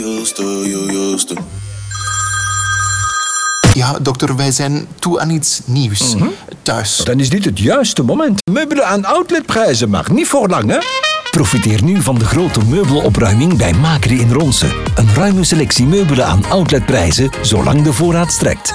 Ja, dokter, wij zijn toe aan iets nieuws. Thuis. Dan is dit het juiste moment. Meubelen aan outletprijzen, maar niet voor lang, hè? Profiteer nu van de grote meubelopruiming bij Macri in Ronse. Een ruime selectie meubelen aan outletprijzen, zolang de voorraad strekt.